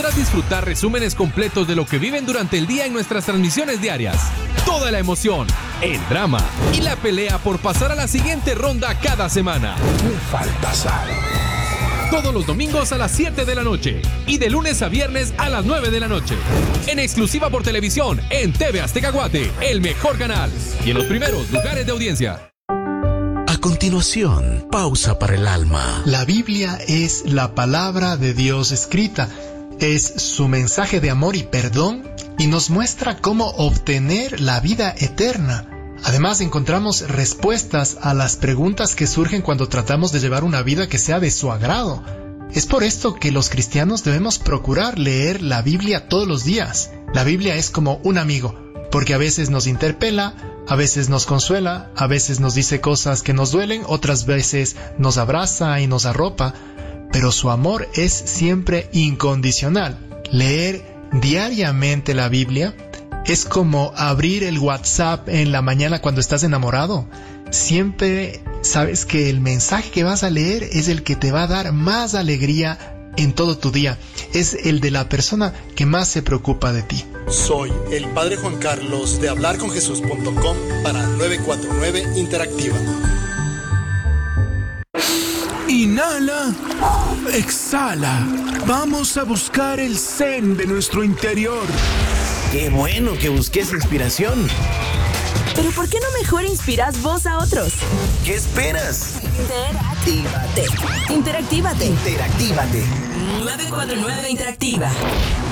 podrás disfrutar resúmenes completos de lo que viven durante el día en nuestras transmisiones diarias. Toda la emoción, el drama y la pelea por pasar a la siguiente ronda cada semana. Me falta sal. Todos los domingos a las 7 de la noche y de lunes a viernes a las 9 de la noche. En exclusiva por televisión en TV Azteca Guate, el mejor canal y en los primeros lugares de audiencia. A continuación, pausa para el alma. La Biblia es la palabra de Dios escrita. Es su mensaje de amor y perdón y nos muestra cómo obtener la vida eterna. Además, encontramos respuestas a las preguntas que surgen cuando tratamos de llevar una vida que sea de su agrado. Es por esto que los cristianos debemos procurar leer la Biblia todos los días. La Biblia es como un amigo, porque a veces nos interpela, a veces nos consuela, a veces nos dice cosas que nos duelen, otras veces nos abraza y nos arropa, pero su amor es siempre incondicional. Leer diariamente la Biblia es como abrir el WhatsApp en la mañana cuando estás enamorado. Siempre sabes que el mensaje que vas a leer es el que te va a dar más alegría en todo tu día. Es el de la persona que más se preocupa de ti. Soy el Padre Juan Carlos de hablarconjesús.com para 949 Interactiva. Inhala, exhala. Vamos a buscar el zen de nuestro interior. ¡Qué bueno que busques inspiración! ¿Pero por qué no mejor inspiras vos a otros? ¿Qué esperas? Interactívate. 949 Interactiva.